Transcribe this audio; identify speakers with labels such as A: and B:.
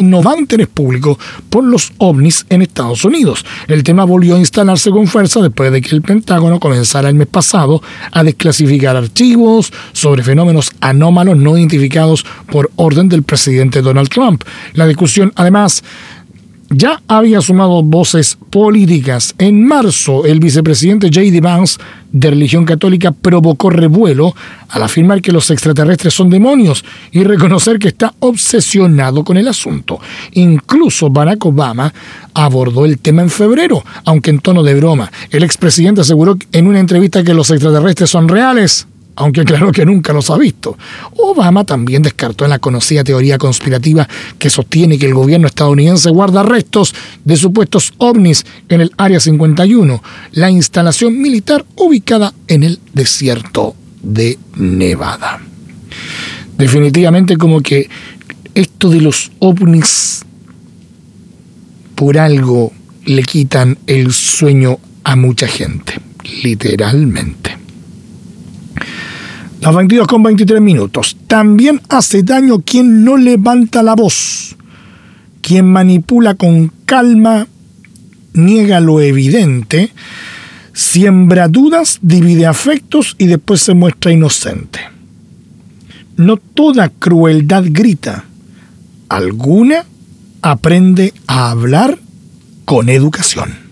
A: no va a interés público por los ovnis en Estados Unidos. El tema volvió a instalarse con fuerza después de que el Pentágono comenzara el mes pasado a desclasificar archivos sobre fenómenos anómalos no identificados por orden del presidente Donald Trump. La discusión, además, ya había sumado voces políticas. En marzo, el vicepresidente J.D. Vance, de religión católica, provocó revuelo al afirmar que los extraterrestres son demonios y reconocer que está obsesionado con el asunto. Incluso Barack Obama abordó el tema en febrero, aunque en tono de broma. El expresidente aseguró en una entrevista que los extraterrestres son reales, aunque claro que nunca los ha visto. Obama también descartó en la conocida teoría conspirativa que sostiene que el gobierno estadounidense guarda restos de supuestos ovnis en el Área 51, la instalación militar ubicada en el desierto de Nevada. Definitivamente como que esto de los ovnis por algo le quitan el sueño a mucha gente, literalmente. Las 22:23. También hace daño quien no levanta la voz, quien manipula con calma, niega lo evidente, siembra dudas, divide afectos y después se muestra inocente. No toda crueldad grita, alguna aprende a hablar con educación.